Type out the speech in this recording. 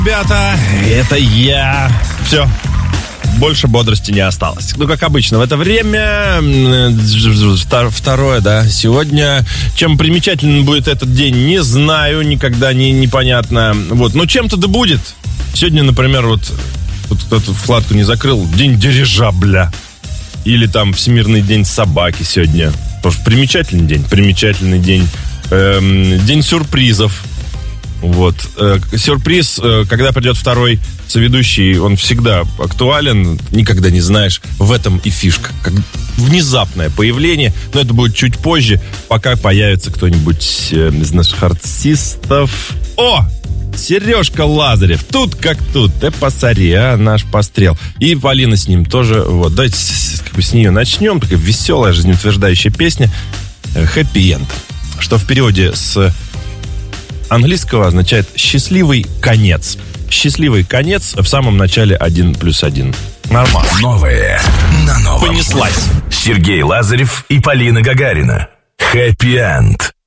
Ребята, это я. Все, больше бодрости не осталось. Ну, как обычно, в это время, второе, да, сегодня. Чем примечателен будет этот день, не знаю, никогда непонятно. Вот, но чем-то да будет. Сегодня, например, вот кто-то вкладку не закрыл, день дирижабля. Или там Всемирный день собаки сегодня. Тоже примечательный день. День сюрпризов. Вот. Сюрприз, когда придет второй соведущий, он всегда актуален, никогда не знаешь, в этом и фишка. Как внезапное появление, но это будет чуть позже, пока появится кто-нибудь из наших артистов. О! Сережка Лазарев, тут как тут, посмотри, наш пострел. И Полина с ним тоже, вот, давайте с нее начнем, такая веселая, жизнеутверждающая песня «Happy End», что в переводе с английского означает «счастливый конец». Счастливый конец в самом начале 1+1. Нормально. Новое на новом. Понеслась. Сергей Лазарев и Полина Гагарина. Happy End.